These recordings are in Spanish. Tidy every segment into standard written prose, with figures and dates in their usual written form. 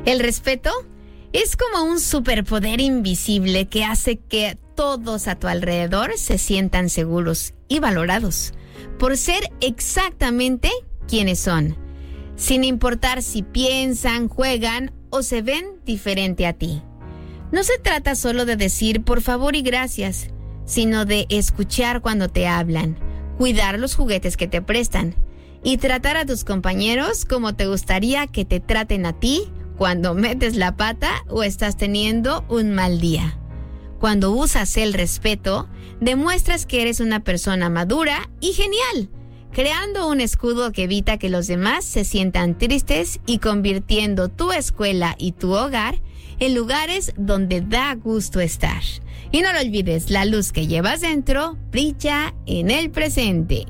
El respeto es como un superpoder invisible que hace que todos a tu alrededor se sientan seguros y valorados por ser exactamente quienes son, sin importar si piensan, juegan o se ven diferente a ti. No se trata solo de decir por favor y gracias, sino de escuchar cuando te hablan, cuidar los juguetes que te prestan y tratar a tus compañeros como te gustaría que te traten a ti cuando metes la pata o estás teniendo un mal día. Cuando usas el respeto, demuestras que eres una persona madura y genial, creando un escudo que evita que los demás se sientan tristes y convirtiendo tu escuela y tu hogar en lugares donde da gusto estar. Y no lo olvides, la luz que llevas dentro brilla en el presente.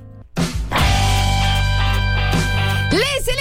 ¡Liz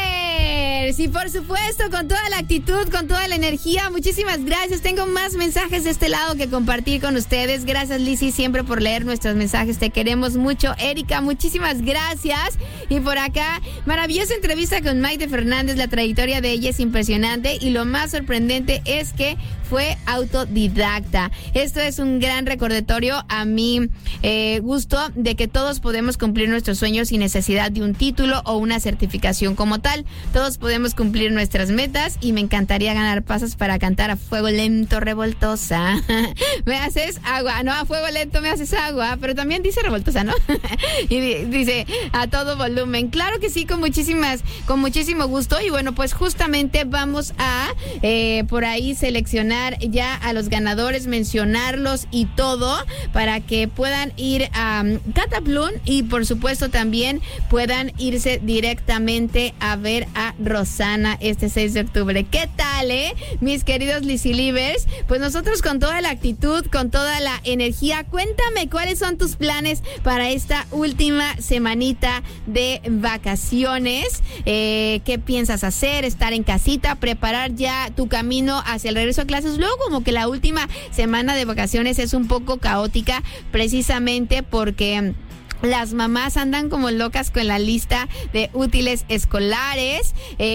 Livers! Y por supuesto, con toda la actitud, con toda la energía, muchísimas gracias. Tengo más mensajes de este lado que compartir con ustedes. Gracias, Lizzy, siempre por leer nuestros mensajes. Te queremos mucho. Erika, muchísimas gracias. Y por acá, maravillosa entrevista con Maite Fernández. La trayectoria de ella es impresionante y lo más sorprendente es que fue autodidacta. Esto es un gran recordatorio a mi gusto de que todos podemos cumplir nuestros sueños sin necesidad de un título o una certificación como tal. Todos podemos cumplir nuestras metas y me encantaría ganar pasos para cantar a fuego lento, revoltosa. Me haces agua, no, a fuego lento me haces agua, pero también dice revoltosa, ¿no? Y dice a todo volumen. Claro que sí, con muchísimo gusto. Y bueno, pues justamente vamos a por ahí seleccionar ya a los ganadores, mencionarlos y todo para que puedan ir a Cataplum y por supuesto también puedan irse directamente a ver a Rosana este 6 de octubre. ¿Qué tal, mis queridos Lizzy Livers? Pues nosotros con toda la actitud, con toda la energía. Cuéntame cuáles son tus planes para esta última semanita de vacaciones. ¿Qué piensas hacer? ¿Estar en casita? ¿Preparar ya tu camino hacia el regreso a clases? Luego como que la última semana de vacaciones es un poco caótica precisamente porque las mamás andan como locas con la lista de útiles escolares.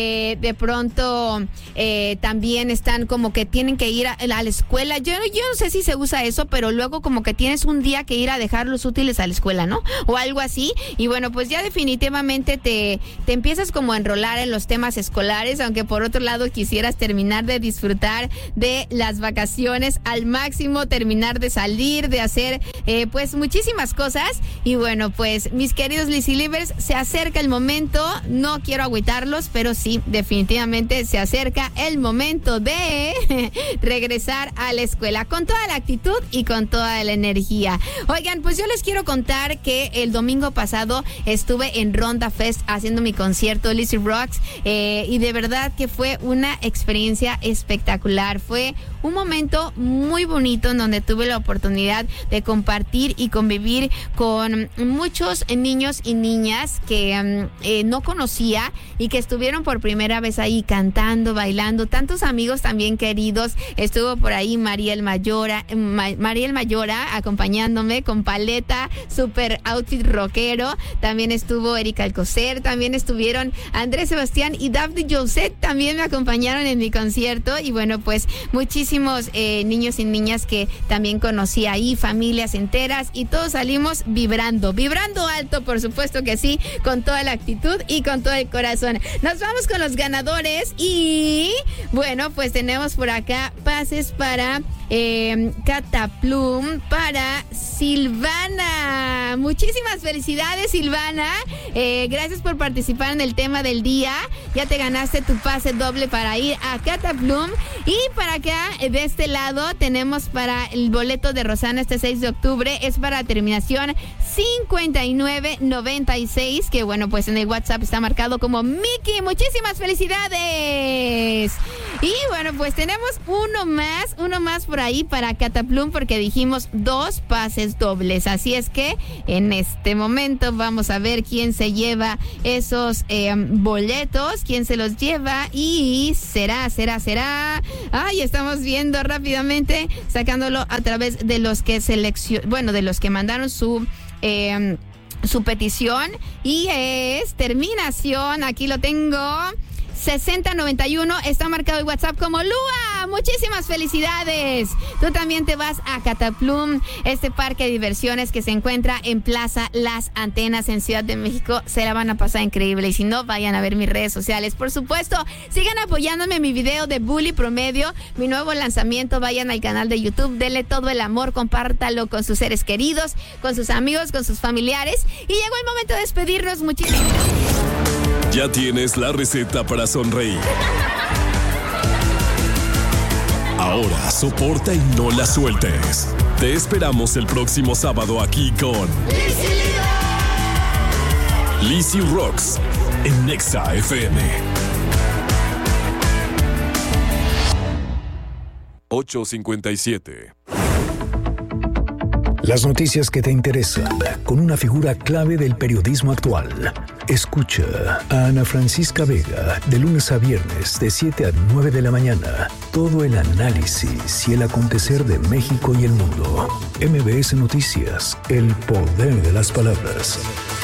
De pronto también están como que tienen que ir a la escuela. Yo no sé si se usa eso, pero luego como que tienes un día que ir a dejar los útiles a la escuela, ¿no? O algo así. Y bueno, pues ya definitivamente te empiezas como a enrolar en los temas escolares, aunque por otro lado quisieras terminar de disfrutar de las vacaciones al máximo, terminar de salir, de hacer pues muchísimas cosas. Y bueno, pues mis queridos Lizzy Livers, se acerca el momento, no quiero agüitarlos, pero sí, definitivamente se acerca el momento de regresar a la escuela con toda la actitud y con toda la energía. Oigan, pues yo les quiero contar que el domingo pasado estuve en Ronda Fest haciendo mi concierto Lizzy Rocks y de verdad que fue una experiencia espectacular. Fue un momento muy bonito en donde tuve la oportunidad de compartir y convivir con muchos niños y niñas que no conocía y que estuvieron por primera vez ahí cantando, bailando. Tantos amigos también queridos. Estuvo por ahí Mariel Mayora acompañándome con paleta, super outfit rockero. También estuvo Erika Alcocer, también estuvieron Andrés Sebastián y Daphne Josette, también me acompañaron en mi concierto. Y bueno, pues muchísimos niños y niñas que también conocí ahí, familias enteras, y todos salimos vibrando alto, por supuesto que sí, con toda la actitud y con todo el corazón. Nos vamos con los ganadores y bueno, pues tenemos por acá pases para Cataplum para Silvana. Muchísimas felicidades, Silvana. Gracias por participar en el tema del día. Ya te ganaste tu pase doble para ir a Cataplum. Y para acá, de este lado, tenemos para el boleto de Rosana este 6 de octubre. Es para terminación 5996, que bueno, pues en el WhatsApp está marcado como Miki. Muchísimas felicidades. Y bueno, pues tenemos uno más por ahí para Cataplum, porque dijimos 2 pases dobles. Así es que en este momento vamos a ver quién se lleva esos boletos, quién se los lleva, y será. Ay, estamos viendo rápidamente, sacándolo a través de los que de los que mandaron su petición, y es terminación, aquí lo tengo, 6091. Está marcado el WhatsApp como Lua. Muchísimas felicidades. Tú también te vas a Cataplum, este parque de diversiones que se encuentra en Plaza Las Antenas en Ciudad de México. Se la van a pasar increíble. Y si no, vayan a ver mis redes sociales. Por supuesto, sigan apoyándome en mi video de Bully Promedio, mi nuevo lanzamiento. Vayan al canal de YouTube, denle todo el amor, compártalo con sus seres queridos, con sus amigos, con sus familiares. Y llegó el momento de despedirnos. Muchísimas gracias. Ya tienes la receta para sonreír. Ahora soporta y no la sueltes. Te esperamos el próximo sábado aquí con Lizzy Rocks en Nexa FM. 8:57. Las noticias que te interesan, con una figura clave del periodismo actual. Escucha a Ana Francisca Vega, de lunes a viernes, de 7 a 9 de la mañana. Todo el análisis y el acontecer de México y el mundo. MBS Noticias, el poder de las palabras.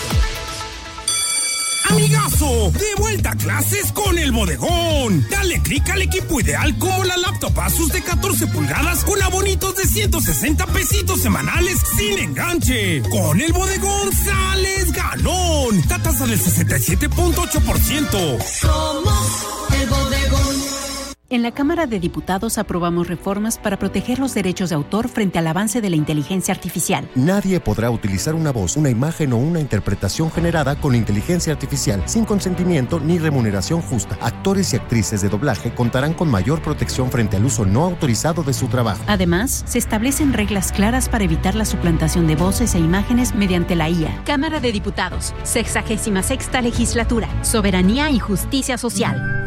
Amigazo, de vuelta a clases con El Bodegón. Dale click al equipo ideal como la laptop Asus de 14 pulgadas con abonitos de 160 pesitos semanales sin enganche. Con El Bodegón sales ganón. Tasa del 67.8%. Somos El Bodegón. En la Cámara de Diputados aprobamos reformas para proteger los derechos de autor frente al avance de la inteligencia artificial. Nadie podrá utilizar una voz, una imagen o una interpretación generada con inteligencia artificial sin consentimiento ni remuneración justa. Actores y actrices de doblaje contarán con mayor protección frente al uso no autorizado de su trabajo. Además, se establecen reglas claras para evitar la suplantación de voces e imágenes mediante la IA. Cámara de Diputados, 66ª Legislatura, Soberanía y Justicia Social.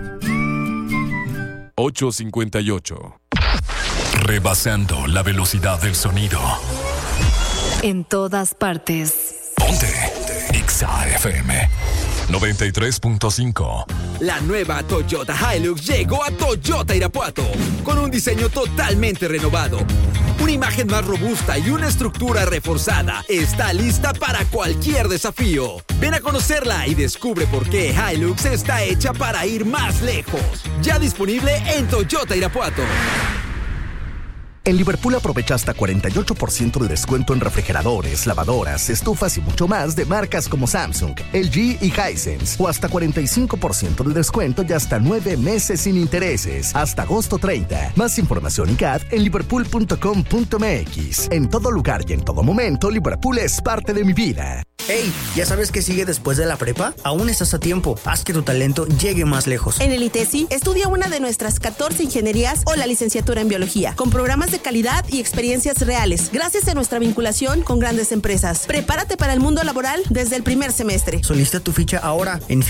8:58. Rebasando la velocidad del sonido. En todas partes. Ponte Nexa FM 93.5. La nueva Toyota Hilux llegó a Toyota Irapuato con un diseño totalmente renovado, una imagen más robusta y una estructura reforzada. Está lista para cualquier desafío. Ven a conocerla y descubre por qué Hilux está hecha para ir más lejos. Ya disponible en Toyota Irapuato. En Liverpool aprovecha hasta 48% de descuento en refrigeradores, lavadoras, estufas y mucho más de marcas como Samsung, LG y Hisense. O hasta 45% de descuento y hasta 9 meses sin intereses. Hasta agosto 30. Más información y CAD en liverpool.com.mx. En todo lugar y en todo momento, Liverpool es parte de mi vida. Hey, ¿ya sabes qué sigue después de la prepa? Aún estás a tiempo. Haz que tu talento llegue más lejos. En el ITESI, estudia una de nuestras 14 ingenierías o la licenciatura en biología, con programas de calidad y experiencias reales, gracias a nuestra vinculación con grandes empresas. Prepárate para el mundo laboral desde el primer semestre. Solicita tu ficha ahora en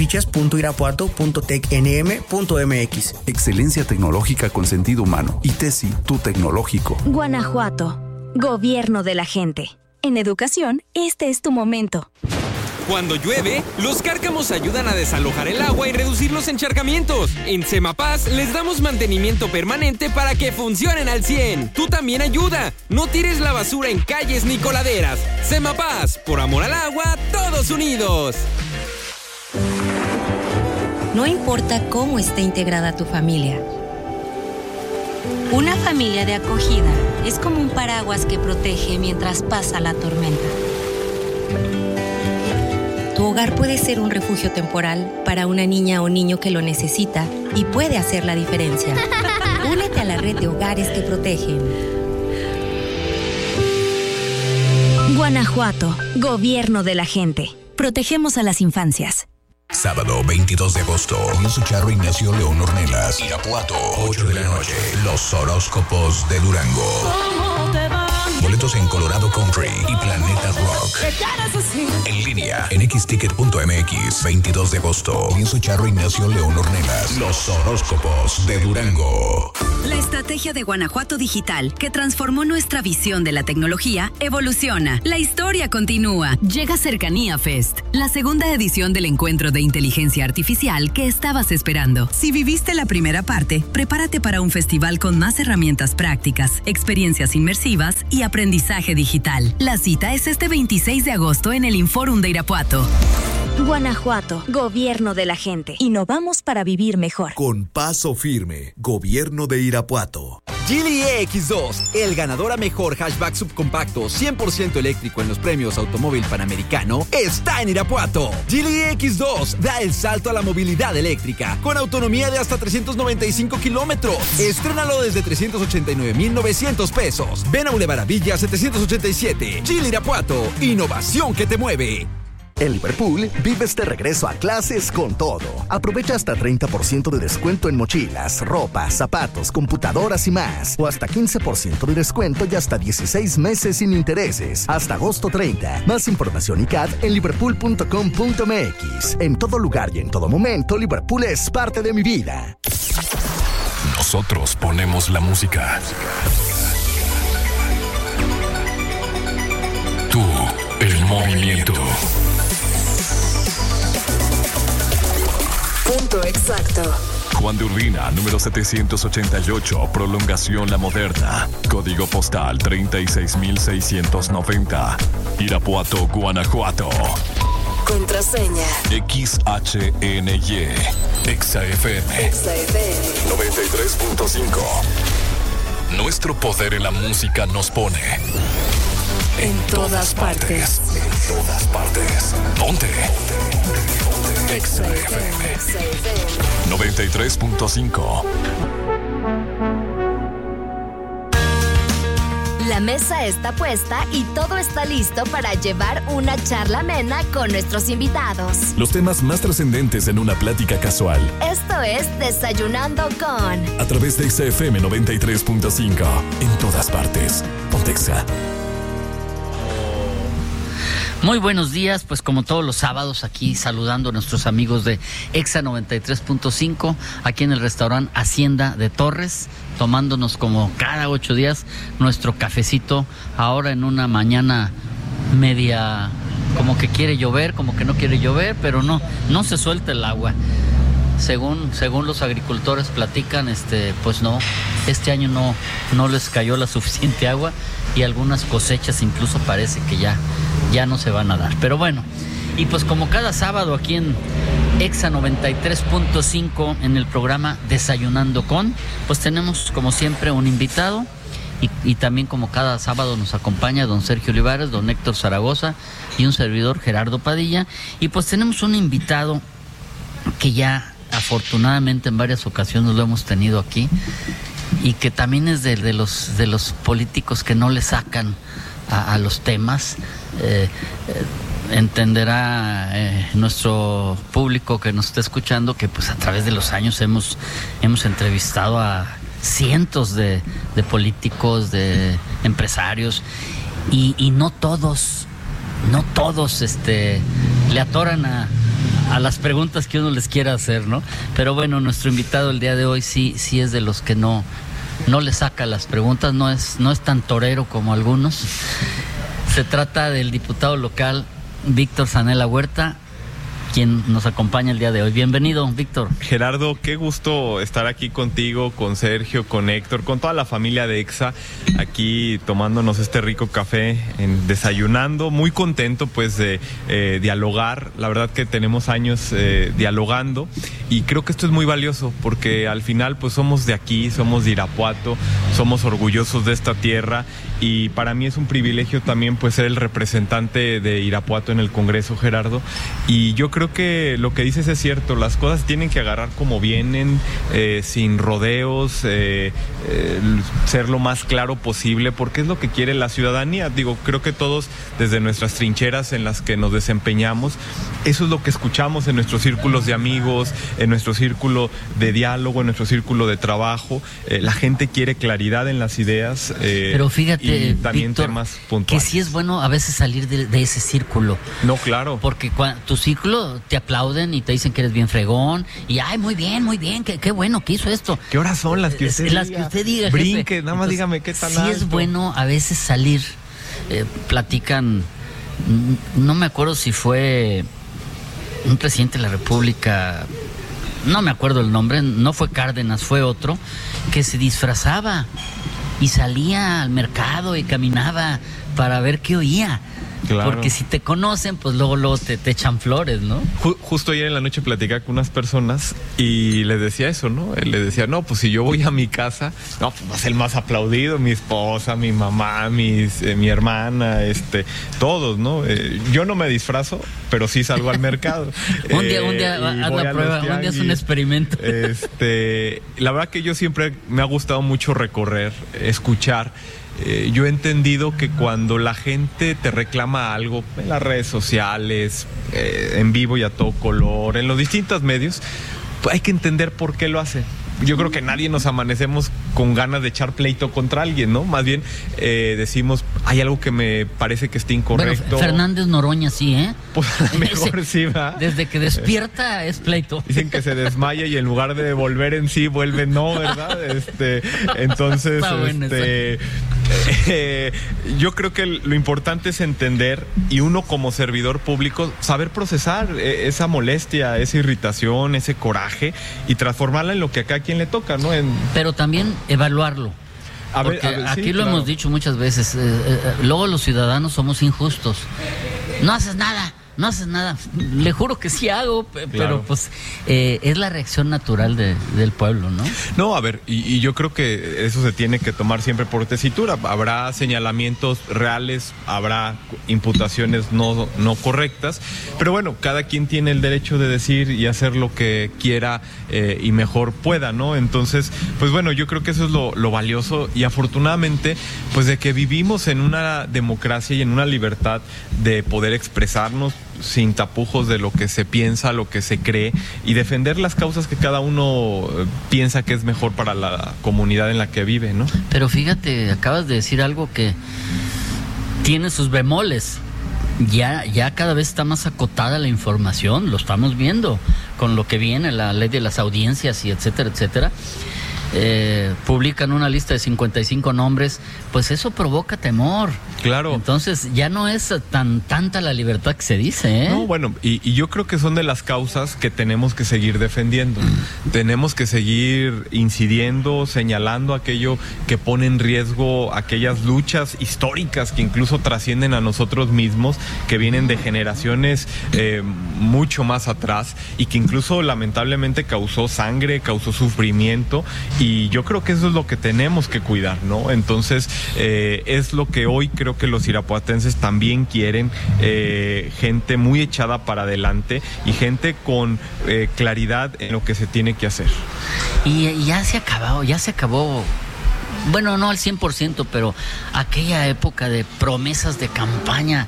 fichas.irapuato.tecnm.mx. Excelencia tecnológica con sentido humano. ITESI, tu tecnológico. Guanajuato, gobierno de la gente. En educación, este es tu momento. Cuando llueve, los cárcamos ayudan a desalojar el agua y reducir los encharcamientos. En Semapaz les damos mantenimiento permanente para que funcionen al 100. Tú también ayuda. No tires la basura en calles ni coladeras. Semapaz, por amor al agua, todos unidos. No importa cómo esté integrada tu familia. Una familia de acogida es como un paraguas que protege mientras pasa la tormenta. Tu hogar puede ser un refugio temporal para una niña o niño que lo necesita y puede hacer la diferencia. Únete a la red de hogares que protegen. Guanajuato, gobierno de la gente. Protegemos a las infancias. Sábado 22 de agosto, en su charro Ignacio León Ornelas, Irapuato, 8 de la noche. Los horóscopos de Durango. Boletos en Colorado Country y Planeta Rock. En línea, en xticket.mx, 22 de agosto, en su charro Ignacio León Ornelas. Los horóscopos de Durango. La estrategia de Guanajuato Digital, que transformó nuestra visión de la tecnología, evoluciona. La historia continúa. Llega Cercanía Fest, la segunda edición del encuentro de inteligencia artificial que estabas esperando. Si viviste la primera parte, prepárate para un festival con más herramientas prácticas, experiencias inmersivas y aprendizaje digital. La cita es este 26 de agosto en el Inforum de Irapuato. Guanajuato, gobierno de la gente. Innovamos para vivir mejor. Con paso firme, gobierno de Irapuato. Geely EX2, el ganador a mejor hatchback subcompacto 100% eléctrico en los premios Automóvil Panamericano, está en Irapuato. Geely EX2 da el salto a la movilidad eléctrica con autonomía de hasta 395 kilómetros. Estrénalo desde 389,900 pesos. Ven a Boulevard Villa 787. Geely Irapuato, innovación que te mueve. En Liverpool, vives de regreso a clases con todo. Aprovecha hasta 30% de descuento en mochilas, ropa, zapatos, computadoras y más. O hasta 15% de descuento y hasta 16 meses sin intereses. Hasta agosto 30. Más información y CAD en liverpool.com.mx. En todo lugar y en todo momento, Liverpool es parte de mi vida. Nosotros ponemos la música. Tú, el movimiento. Punto exacto. Juan de Urbina, número 788, prolongación La Moderna. Código postal 36,690. Irapuato, Guanajuato. Contraseña. XHNY. XFM. 93.5. Nuestro poder en la música nos pone En todas partes. En todas partes. Ponte. XFM 93.5. La mesa está puesta y todo está listo para llevar una charla amena con nuestros invitados. Los temas más trascendentes en una plática casual. Esto es Desayunando con... A través de XFM 93.5. En todas partes. Pontexa. Muy buenos días, pues como todos los sábados aquí saludando a nuestros amigos de Exa 93.5, aquí en el restaurante Hacienda de Torres, tomándonos como cada 8 días nuestro cafecito, ahora en una mañana media como que quiere llover, como que no quiere llover, pero no se suelta el agua. Según los agricultores platican, pues no, este año no les cayó la suficiente agua y algunas cosechas incluso parece que ya no se van a dar. Pero bueno, y pues como cada sábado aquí en Exa 93.5 en el programa Desayunando con, pues tenemos como siempre un invitado y también como cada sábado nos acompaña don Sergio Olivares, don Héctor Zaragoza y un servidor Gerardo Padilla, y pues tenemos un invitado que ya afortunadamente en varias ocasiones lo hemos tenido aquí y que también es de los políticos que no le sacan a los temas. Entenderá nuestro público que nos está escuchando que pues a través de los años hemos entrevistado a cientos de políticos, de empresarios y no todos le atoran a las preguntas que uno les quiera hacer, ¿no? Pero bueno, nuestro invitado el día de hoy sí es de los que no le saca las preguntas, no es tan torero como algunos. Se trata del diputado local Víctor Zanella Huerta, quien nos acompaña el día de hoy. Bienvenido, Víctor. Gerardo, qué gusto estar aquí contigo, con Sergio, con Héctor, con toda la familia de EXA, aquí tomándonos este rico café, desayunando, muy contento pues de dialogar. La verdad que tenemos años dialogando y creo que esto es muy valioso porque al final pues somos de aquí, somos de Irapuato, somos orgullosos de esta tierra y para mí es un privilegio también pues ser el representante de Irapuato en el Congreso, Gerardo, y yo creo que lo que dices es cierto, las cosas tienen que agarrar como vienen, sin rodeos, ser lo más claro posible, porque es lo que quiere la ciudadanía. Digo, creo que todos desde nuestras trincheras en las que nos desempeñamos, eso es lo que escuchamos en nuestros círculos de amigos, en nuestro círculo de diálogo, en nuestro círculo de trabajo. La gente quiere claridad en las ideas. Pero fíjate, y también Víctor, temas puntuales. Que sí es bueno a veces salir de ese círculo. No, claro. Porque tu círculo te aplauden y te dicen que eres bien fregón y ay, muy bien, qué bueno que hizo esto. ¿Qué horas son las que usted diga? Las que usted diga, Brinque, jefe. nada más dígame qué tan alto. Sí es bueno a veces salir, platican, no me acuerdo si fue un presidente de la República, no me acuerdo el nombre, no fue Cárdenas, fue otro, que se disfrazaba y salía al mercado y caminaba para ver qué oía. Claro. Porque si te conocen, pues luego te echan flores, ¿no? Justo ayer en la noche platicaba con unas personas y les decía eso, ¿no? Les decía, no, pues si yo voy a mi casa, no, pues va a ser el más aplaudido, mi esposa, mi mamá, mi hermana, todos, ¿no? Yo no me disfrazo, pero sí salgo al mercado. un día haz la prueba, un día es un experimento. La verdad que yo siempre me ha gustado mucho recorrer, escuchar. Yo he entendido que cuando la gente te reclama algo en las redes sociales, en vivo y a todo color, en los distintos medios, pues hay que entender por qué lo hace. Yo creo que nadie nos amanecemos con ganas de echar pleito contra alguien, ¿no? Más bien decimos, hay algo que me parece que está incorrecto. Bueno, Fernández Noroña sí, ¿eh? Pues mejor sí, ¿verdad? Desde que despierta es pleito. Dicen que se desmaya y en lugar de volver en sí, vuelve no, ¿verdad? Entonces, bueno, yo creo que lo importante es entender, y uno como servidor público, saber procesar esa molestia, esa irritación, ese coraje, y transformarla en lo que a cada quien le toca, ¿no? Pero también evaluarlo. Porque aquí sí, lo hemos dicho muchas veces, luego los ciudadanos somos injustos. No haces nada. Le juro que sí hago, pero pues es la reacción natural del pueblo, ¿no? No, a ver, y yo creo que eso se tiene que tomar siempre por tesitura. Habrá señalamientos reales, habrá imputaciones no correctas, pero bueno, cada quien tiene el derecho de decir y hacer lo que quiera y mejor pueda, ¿no? Entonces, pues bueno, yo creo que eso es lo valioso, y afortunadamente, pues de que vivimos en una democracia y en una libertad de poder expresarnos sin tapujos de lo que se piensa, lo que se cree, y defender las causas que cada uno piensa que es mejor para la comunidad en la que vive, ¿no? Pero fíjate, acabas de decir algo que tiene sus bemoles. Ya cada vez está más acotada la información, lo estamos viendo con lo que viene, la ley de las audiencias y etcétera, etcétera. Publican una lista de 55 nombres, pues eso provoca temor. Claro. Entonces ya no es tanta la libertad que se dice, ¿eh? No, bueno, y yo creo que son de las causas que tenemos que seguir defendiendo. Tenemos que seguir incidiendo, señalando aquello que pone en riesgo aquellas luchas históricas que incluso trascienden a nosotros mismos, que vienen de generaciones mucho más atrás, y que incluso lamentablemente causó sangre, causó sufrimiento. Y yo creo que eso es lo que tenemos que cuidar, ¿no? Entonces, es lo que hoy creo que los irapuatenses también quieren, gente muy echada para adelante y gente con claridad en lo que se tiene que hacer. Y ya se acabó. Bueno, no al 100%, pero aquella época de promesas de campaña,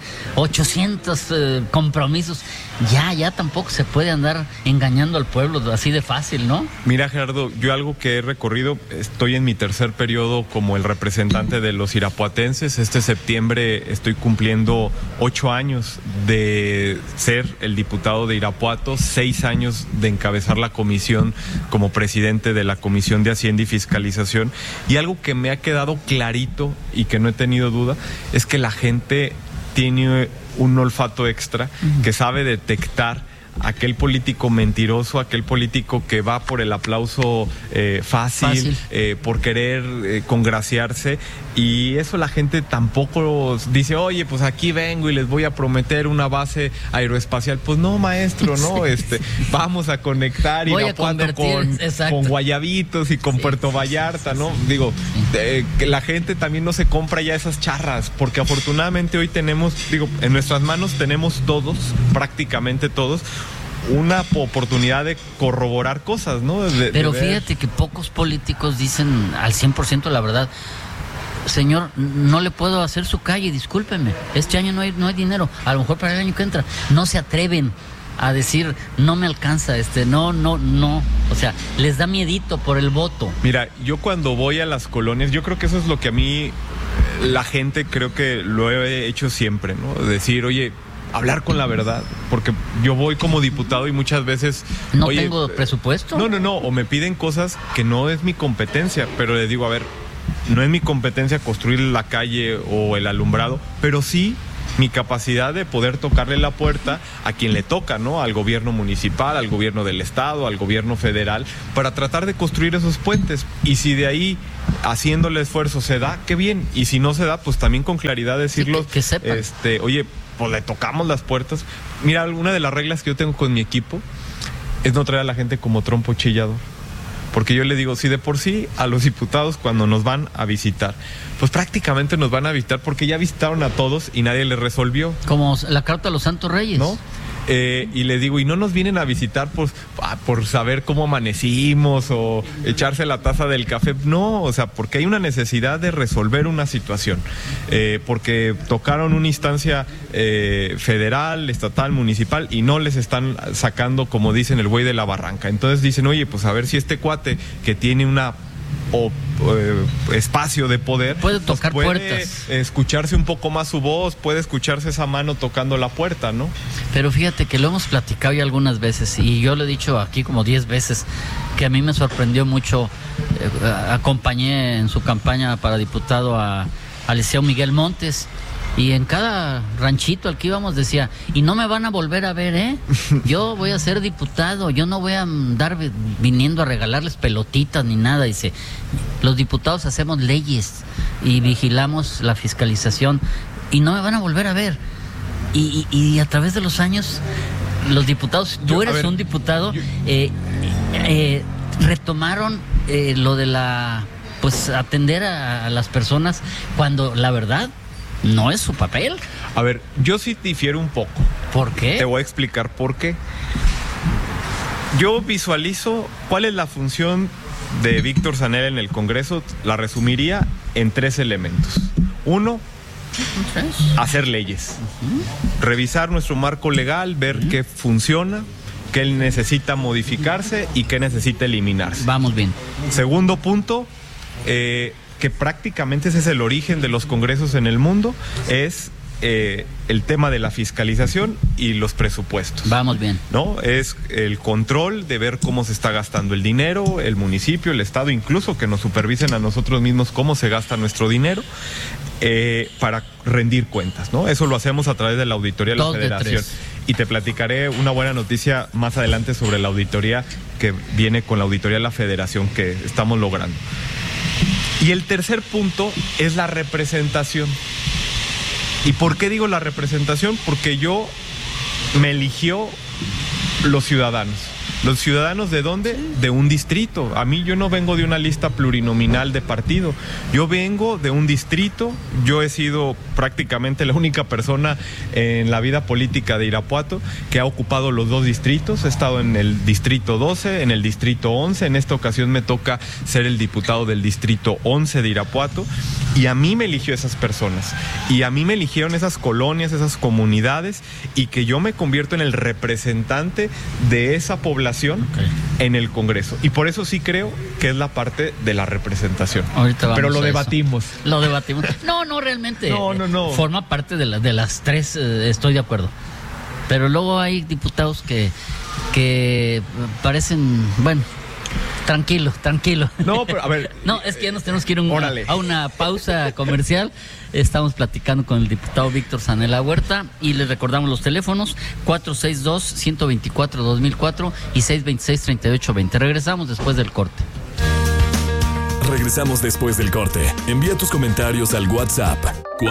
800 compromisos, ya tampoco se puede andar engañando al pueblo así de fácil, ¿no? Mira, Gerardo, yo algo que he recorrido, estoy en mi tercer periodo como el representante de los irapuatenses. Este septiembre estoy cumpliendo 8 años de ser el diputado de Irapuato, 6 años de encabezar la comisión como presidente de la Comisión de Hacienda y Fiscalización, y algo que me ha quedado clarito y que no he tenido duda es que la gente tiene un olfato extra, que sabe detectar aquel político mentiroso, aquel político que va por el aplauso fácil. Por querer congraciarse, y eso la gente tampoco dice, oye, pues aquí vengo y les voy a prometer una base aeroespacial. Pues no, maestro, no, vamos a conectar Irapuato con Guayabitos y con Puerto Vallarta, ¿no? Digo, que la gente también no se compra ya esas charras, porque afortunadamente hoy tenemos, en nuestras manos tenemos todos, prácticamente todos, una oportunidad de corroborar cosas, ¿no? Pero fíjate que pocos políticos dicen al 100% la verdad. Señor, no le puedo hacer su calle, discúlpeme, este año no hay dinero, a lo mejor para el año que entra. No se atreven a decir, no me alcanza, no, o sea, les da miedito por el voto. Mira, yo cuando voy a las colonias, yo creo que eso es lo que a mí, la gente, creo que lo he hecho siempre, ¿no? Decir, oye, hablar con la verdad, porque yo voy como diputado y muchas veces... ¿No tengo presupuesto? No, o me piden cosas que no es mi competencia, pero les digo, a ver, no es mi competencia construir la calle o el alumbrado, pero sí mi capacidad de poder tocarle la puerta a quien le toca, ¿no? Al gobierno municipal, al gobierno del estado, al gobierno federal, para tratar de construir esos puentes. Y si de ahí, haciendo el esfuerzo, se da, qué bien. Y si no se da, pues también con claridad decirlos, que sepan. Oye, pues le tocamos las puertas. Mira, una de las reglas que yo tengo con mi equipo es no traer a la gente como trompo chillador. Porque yo le digo, si de por sí a los diputados cuando nos van a visitar, pues prácticamente nos van a visitar porque ya visitaron a todos y nadie les resolvió. Como la carta a los Santos Reyes. ¿No? Y le digo, y no nos vienen a visitar por saber cómo amanecimos o echarse la taza del café. No, o sea, porque hay una necesidad de resolver una situación. Porque tocaron una instancia federal, estatal, municipal y no les están sacando, como dicen, el buey de la barranca. Entonces dicen, oye, pues a ver si este cuate que tiene una espacio de poder puede tocar puede puertas, escucharse un poco más su voz, puede escucharse esa mano tocando la puerta, ¿no? Pero fíjate que lo hemos platicado ya algunas veces y yo lo he dicho aquí como 10 veces que a mí me sorprendió mucho. Acompañé en su campaña para diputado a Liceo Miguel Montes. Y en cada ranchito al que íbamos decía, y no me van a volver a ver, ¿eh? Yo voy a ser diputado, yo no voy a andar viniendo a regalarles pelotitas ni nada. Dice, los diputados hacemos leyes y vigilamos la fiscalización y no me van a volver a ver. Y a través de los años, los diputados, tú eres un diputado, retomaron lo de pues atender a las personas cuando la verdad no es su papel. A ver, yo sí difiero un poco. ¿Por qué? Te voy a explicar por qué. Yo visualizo cuál es la función de Víctor Zanella en el Congreso, la resumiría en 3 elementos. 1, hacer leyes. Revisar nuestro marco legal, ver qué funciona, qué necesita modificarse y qué necesita eliminarse. Vamos bien. Segundo punto, que prácticamente ese es el origen de los congresos en el mundo, es el tema de la fiscalización y los presupuestos. Vamos bien. ¿No? Es el control de ver cómo se está gastando el dinero, el municipio, el estado, incluso que nos supervisen a nosotros mismos cómo se gasta nuestro dinero, para rendir cuentas, ¿no? Eso lo hacemos a través de la auditoría de la Federación. Y te platicaré una buena noticia más adelante sobre la auditoría que viene con la auditoría de la Federación que estamos logrando. Y el tercer punto es la representación. ¿Y por qué digo la representación? Porque me eligió los ciudadanos. ¿Los ciudadanos de dónde? De un distrito. Yo no vengo de una lista plurinominal de partido. Yo vengo de un distrito. Yo he sido prácticamente la única persona en la vida política de Irapuato que ha ocupado los 2 distritos. He estado en el distrito 12, en el distrito 11. En esta ocasión me toca ser el diputado del distrito 11 de Irapuato. Y a mí me eligió esas personas. Y a mí me eligieron esas colonias, esas comunidades. Y que yo me convierto en el representante de esa población en el Congreso. Y por eso sí creo que es la parte de la representación. Pero lo debatimos. Lo debatimos. No, realmente. No. Forma parte de las 3, estoy de acuerdo. Pero luego hay diputados que parecen, bueno, tranquilo. No, pero a ver. No, es que ya nos tenemos que ir a una pausa comercial. Estamos platicando con el diputado Víctor Zanella Huerta y les recordamos los teléfonos 462-124-2004 y 626-3820. Regresamos después del corte. Regresamos después del corte. Envía tus comentarios al WhatsApp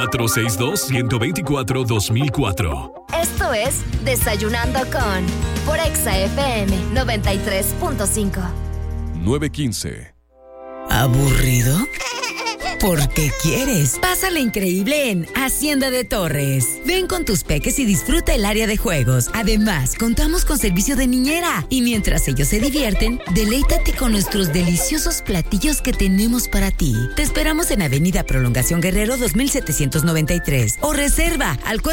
462-124-2004. Esto es Desayunando con por Exa FM 93.5. 9:15. ¿Aburrido? ¿Por qué quieres? Pásala increíble en Hacienda de Torres. Ven con tus peques y disfruta el área de juegos. Además, contamos con servicio de niñera. Y mientras ellos se divierten, deleítate con nuestros deliciosos platillos que tenemos para ti. Te esperamos en Avenida Prolongación Guerrero 2793 o reserva al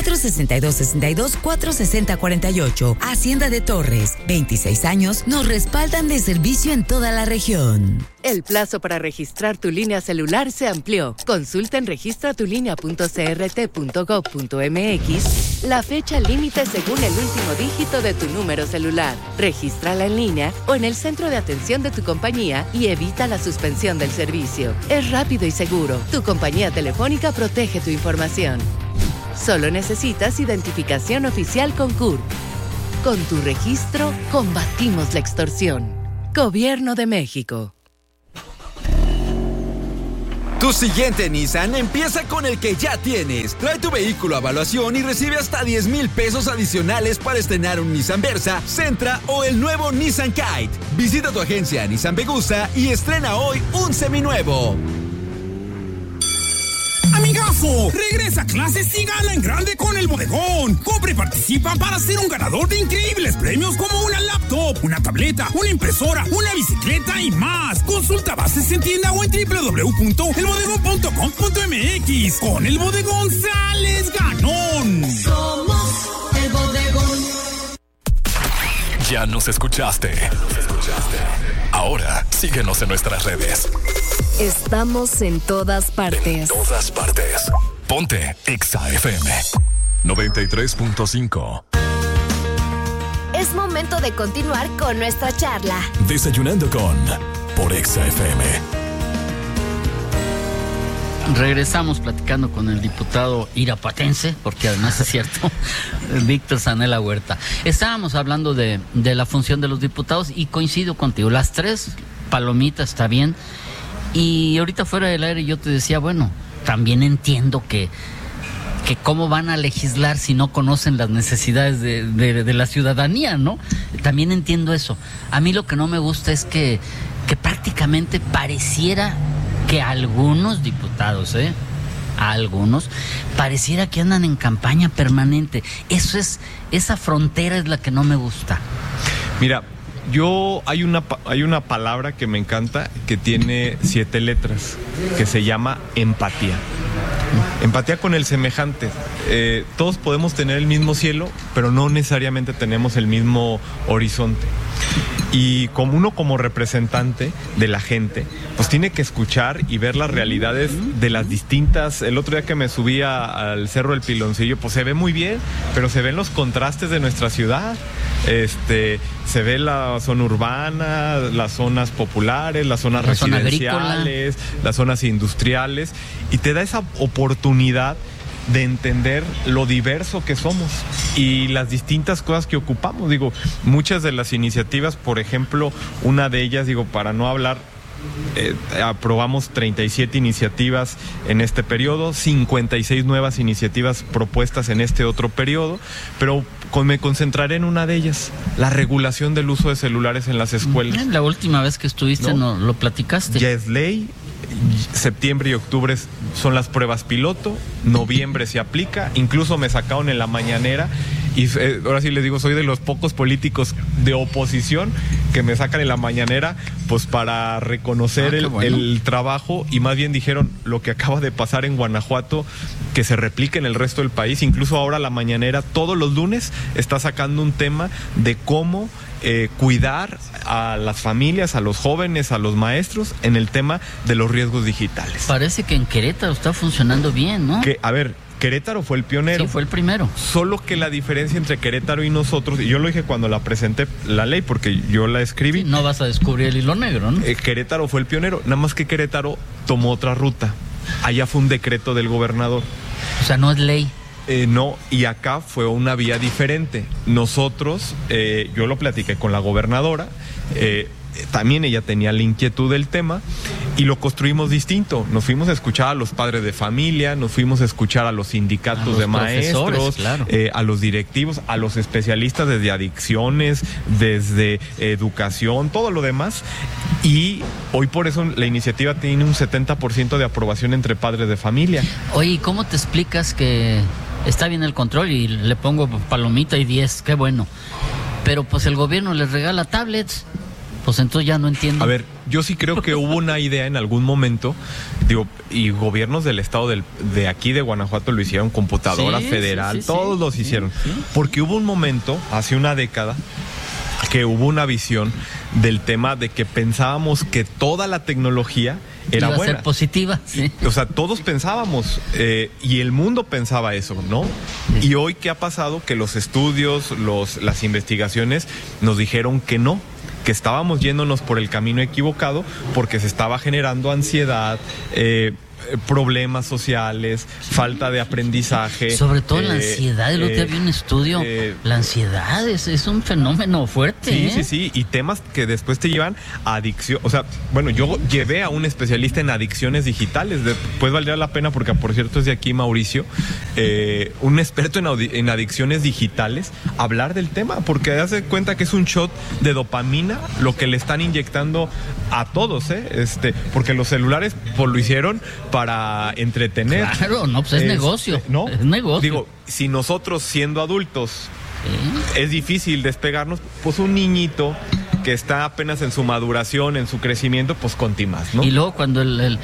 462-460-48. Hacienda de Torres. 26 años nos respaldan de servicio en toda la región. El plazo para registrar tu línea celular se amplió. Consulta en registratulinea.crt.gov.mx la fecha límite según el último dígito de tu número celular. Regístrala en línea o en el centro de atención de tu compañía y evita la suspensión del servicio. Es rápido y seguro. Tu compañía telefónica protege tu información. Solo necesitas identificación oficial con CURP. Con tu registro, combatimos la extorsión. Gobierno de México. Tu siguiente Nissan empieza con el que ya tienes. Trae tu vehículo a evaluación y recibe hasta 10,000 pesos adicionales para estrenar un Nissan Versa, Sentra o el nuevo Nissan Kite. Visita tu agencia Nissan Vegusta y estrena hoy un seminuevo. Amigazo, regresa a clases y gana en grande con el Bodegón. Compra y participa para ser un ganador de increíbles premios como una laptop, una tableta, una impresora, una bicicleta y más. Consulta bases en tienda o en www.elbodegón.com.mx. Con el Bodegón sales ganón. Somos el Bodegón. Ya nos escuchaste. Ahora síguenos en nuestras redes. Estamos en todas partes. En todas partes. Ponte Exa FM 93.5. Es momento de continuar con nuestra charla. Desayunando con por Exa FM. Regresamos platicando con el diputado irapuatense, porque además es cierto, Víctor Zanella Huerta. Estábamos hablando de la función de los diputados y coincido contigo. Las 3 palomitas está bien. Y ahorita fuera del aire yo te decía, bueno, también entiendo que cómo van a legislar si no conocen las necesidades de la ciudadanía, ¿no? También entiendo eso. A mí lo que no me gusta es que prácticamente pareciera que algunos diputados, algunos, pareciera que andan en campaña permanente. Esa frontera es la que no me gusta. Mira, hay una palabra que me encanta que tiene 7 letras, que se llama empatía. Empatía con el semejante. Todos podemos tener el mismo cielo, pero no necesariamente tenemos el mismo horizonte. Y como representante de la gente, pues tiene que escuchar y ver las realidades de las distintas. El otro día que me subí al Cerro del Piloncillo, pues se ve muy bien, pero se ven los contrastes de nuestra ciudad. Se ve la zona urbana, las zonas populares, las zonas residenciales, las zonas industriales, y te da esa oportunidad de entender lo diverso que somos y las distintas cosas que ocupamos. Digo, muchas de las iniciativas, por ejemplo, una de ellas, para no hablar, aprobamos 37 iniciativas en este periodo, 56 nuevas iniciativas propuestas en este otro periodo, pero me concentraré en una de ellas, la regulación del uso de celulares en las escuelas. La última vez que estuviste no lo platicaste. Ya es ley. Septiembre y octubre son las pruebas piloto, noviembre se aplica, incluso me sacaron en la mañanera y ahora sí les digo, soy de los pocos políticos de oposición que me sacan en la mañanera pues para reconocer el trabajo, y más bien dijeron lo que acaba de pasar en Guanajuato, que se replique en el resto del país. Incluso ahora la mañanera todos los lunes está sacando un tema de cómo cuidar a las familias, a los jóvenes, a los maestros en el tema de los riesgos digitales. Parece que en Querétaro está funcionando bien, ¿no? Querétaro fue el pionero. Sí, fue el primero. Solo que la diferencia entre Querétaro y nosotros, y yo lo dije cuando la presenté la ley, porque yo la escribí. Sí, no vas a descubrir el hilo negro, ¿no? Querétaro fue el pionero, nada más que Querétaro tomó otra ruta. Allá fue un decreto del gobernador. O sea, no es ley. No, y acá fue una vía diferente. Nosotros, yo lo platiqué con la gobernadora, también ella tenía la inquietud del tema y lo construimos distinto. Nos fuimos a escuchar a los padres de familia, nos fuimos a escuchar a los sindicatos de maestros, claro, a los directivos, a los especialistas desde adicciones, desde educación, todo lo demás. Y hoy por eso la iniciativa tiene un 70% de aprobación entre padres de familia. Oye, ¿y cómo te explicas que está bien el control y le pongo palomita y 10, qué bueno, pero pues el gobierno les regala tablets? Pues entonces ya no entiendo. A ver, yo sí creo que hubo una idea en algún momento, y gobiernos del estado de aquí de Guanajuato lo hicieron, computadora federal, todos los hicieron. Porque hubo un momento, hace una década, que hubo una visión del tema de que pensábamos que toda la tecnología era iba buena. A ser positiva, sí. O sea, todos pensábamos, y el mundo pensaba eso, ¿no? Sí. Y hoy, ¿qué ha pasado? Que los estudios, las investigaciones nos dijeron que no, que estábamos yéndonos por el camino equivocado porque se estaba generando ansiedad, problemas sociales, falta de aprendizaje. Sobre todo la ansiedad. El otro día vi un estudio. La ansiedad es un fenómeno fuerte. Sí. Y temas que después te llevan a adicción. O sea, bueno, yo llevé a un especialista en adicciones digitales. Después valdría la pena, porque por cierto es de aquí Mauricio, un experto en adicciones digitales, hablar del tema, porque hace cuenta que es un shot de dopamina lo que le están inyectando a todos, porque los celulares pues lo hicieron para entretener. Claro, no, pues es negocio. ¿No? Es negocio. Digo, si nosotros siendo adultos es difícil despegarnos, pues un niñito que está apenas en su maduración, en su crecimiento, pues conti más, ¿no? Y luego cuando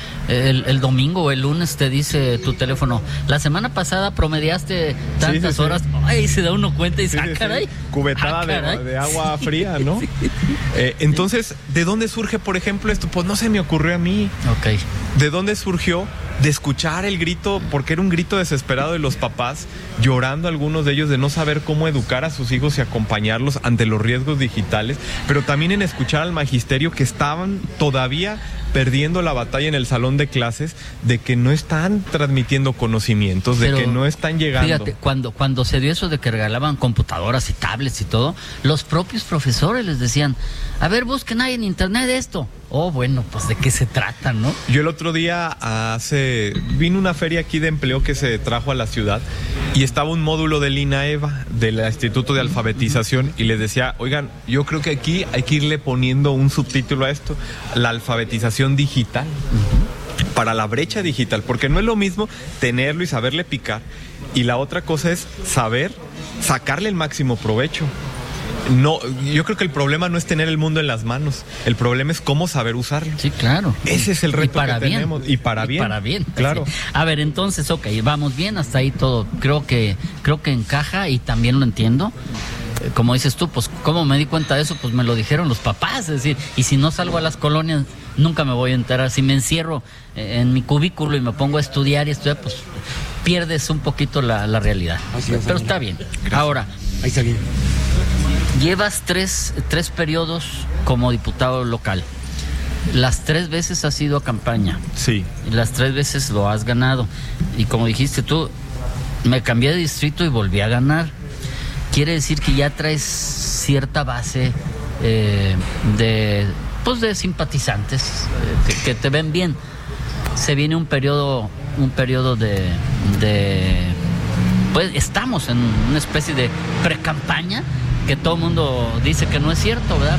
el domingo o el lunes te dice tu teléfono, la semana pasada promediaste tantas horas, ay, se da uno cuenta y dice, caray. Cubetada de agua fría, ¿no? Entonces, ¿de dónde surge, por ejemplo, esto? Pues no se me ocurrió a mí. Ok. ¿De dónde surgió? De escuchar el grito, porque era un grito desesperado de los papás, llorando algunos de ellos de no saber cómo educar a sus hijos y acompañarlos ante los riesgos digitales, pero también en escuchar al magisterio que estaban todavía perdiendo la batalla en el salón de clases, de que no están transmitiendo conocimientos, de que no están llegando. Fíjate, cuando se dio eso de que regalaban computadoras y tablets y todo, los propios profesores les decían, a ver, busquen ahí en internet esto. Oh, bueno, pues de qué se trata, ¿no? Yo el otro día vino una feria aquí de empleo que se trajo a la ciudad y estaba un módulo del INAEVA, del Instituto de Alfabetización, y les decía, oigan, yo creo que aquí hay que irle poniendo un subtítulo a esto, la alfabetización digital, para la brecha digital, porque no es lo mismo tenerlo y saberle picar, y la otra cosa es saber sacarle el máximo provecho. No, yo creo que el problema no es tener el mundo en las manos, el problema es cómo saber usarlo. Sí, claro. Ese es el reto que tenemos. Y para bien. Claro. Sí. A ver, entonces, ok, vamos bien, hasta ahí todo. Creo que encaja y también lo entiendo. Como dices tú, pues, ¿cómo me di cuenta de eso? Pues me lo dijeron los papás, es decir, y si no salgo a las colonias, nunca me voy a enterar. Si me encierro en mi cubículo y me pongo a estudiar, pues pierdes un poquito la realidad. Pero está bien. Gracias. Ahora, ahí está bien. Llevas tres periodos como diputado local. Las 3 veces has ido a campaña. Sí. Y las 3 veces lo has ganado. Y como dijiste tú, me cambié de distrito y volví a ganar. Quiere decir que ya traes cierta base de simpatizantes que te ven bien. Se viene un periodo de pues estamos en una especie de pre-campaña, que todo el mundo dice que no es cierto, ¿verdad?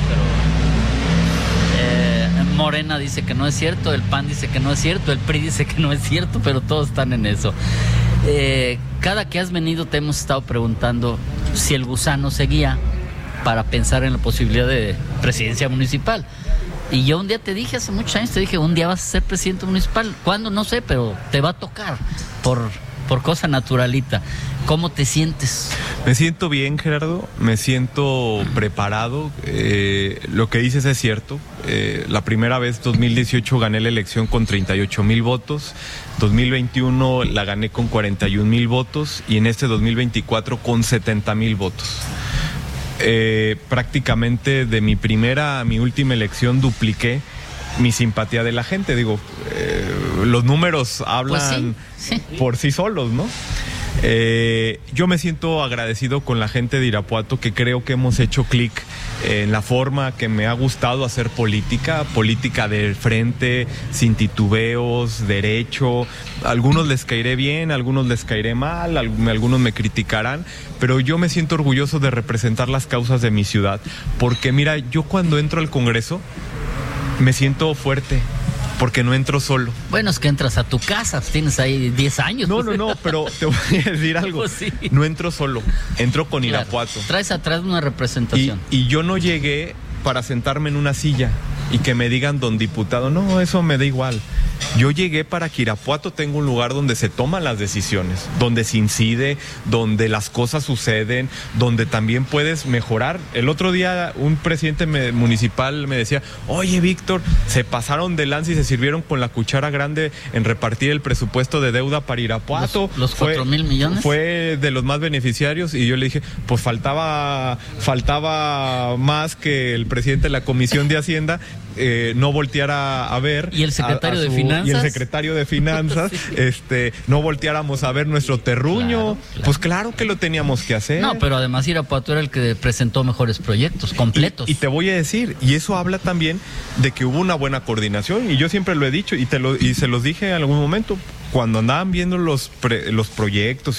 Pero Morena dice que no es cierto, el PAN dice que no es cierto, el PRI dice que no es cierto, pero todos están en eso. Cada que has venido te hemos estado preguntando si el gusano seguía para pensar en la posibilidad de presidencia municipal. Y yo un día te dije, hace muchos años, te dije, un día vas a ser presidente municipal. ¿Cuándo? No sé, pero te va a tocar por cosa naturalita. ¿Cómo te sientes? Me siento bien, Gerardo, me siento preparado. Lo que dices es cierto. La primera vez, 2018, gané la elección con 38,000 votos. 2021 la gané con 41,000 votos. Y en este 2024 con 70,000 votos. Prácticamente de mi primera a mi última elección dupliqué mi simpatía de la gente. Digo, los números hablan pues sí. Por sí solos, ¿no? Yo me siento agradecido con la gente de Irapuato, que creo que hemos hecho clic en la forma que me ha gustado hacer política de frente, sin titubeos, derecho. A algunos les caeré bien, a algunos les caeré mal, algunos me criticarán, pero yo me siento orgulloso de representar las causas de mi ciudad, porque mira, yo cuando entro al Congreso me siento fuerte, porque no entro solo. Bueno, es que entras a tu casa, tienes ahí 10 años. No, pero te voy a decir algo. Pues sí. No entro solo, entro con Irapuato. Traes atrás una representación. Y yo no llegué para sentarme en una silla y que me digan don diputado. No, eso me da igual. Yo llegué para que Irapuato tenga un lugar donde se toman las decisiones, donde se incide, donde las cosas suceden, donde también puedes mejorar. El otro día un presidente municipal me decía, oye, Víctor, se pasaron de lanza y se sirvieron con la cuchara grande en repartir el presupuesto de deuda para Irapuato. ¿Los 4,000 millones? Fue de los más beneficiarios, y yo le dije, pues faltaba más que el presidente de la Comisión de Hacienda no volteara a ver. Y el secretario de Finanzas finanzas. y el secretario de Finanzas, sí. No volteáramos a ver nuestro terruño. Claro. Pues claro que lo teníamos que hacer. No, pero además Irapuato era el que presentó mejores proyectos, completos. Y te voy a decir, y eso habla también de que hubo una buena coordinación, y yo siempre lo he dicho, y se los dije en algún momento, cuando andaban viendo los proyectos